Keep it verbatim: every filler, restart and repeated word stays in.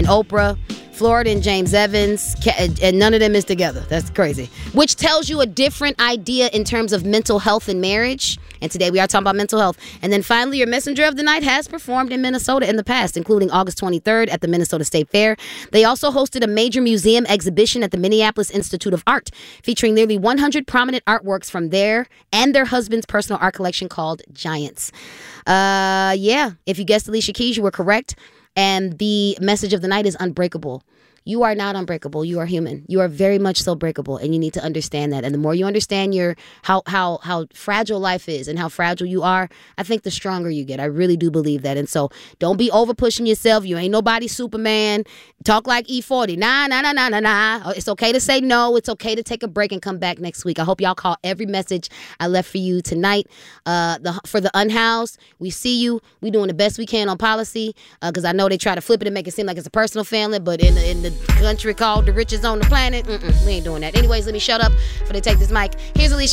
Oprah, Florida and James Evans, and none of them is together. That's crazy. Which tells you a different idea in terms of mental health and marriage. And today we are talking about mental health. And then finally, your messenger of the night has performed in Minnesota in the past, including August twenty-third at the Minnesota State Fair. They also hosted a major museum exhibition at the Minneapolis Institute of Art, featuring nearly one hundred prominent artworks from their and their husband's personal art collection called Giants. Uh, yeah, if you guessed Alicia Keys, you were correct. And the message of the night is unbreakable. You are not unbreakable. You are human. You are very much so breakable, and you need to understand that. And the more you understand your how how how fragile life is and how fragile you are, I think the stronger you get. I really do believe that. And so don't be over pushing yourself. You ain't nobody Superman. Talk like E forty. Nah, nah, nah, nah, nah, nah. It's okay to say no. It's okay to take a break and come back next week. I hope y'all call every message I left for you tonight. Uh, the for the unhoused, we see you. We doing the best we can on policy because uh, I know they try to flip it and make it seem like it's a personal family, but in the, in the country called the richest on the planet, mm-mm, we ain't doing that. Anyways, let me shut up before they take this mic. Here's Alicia.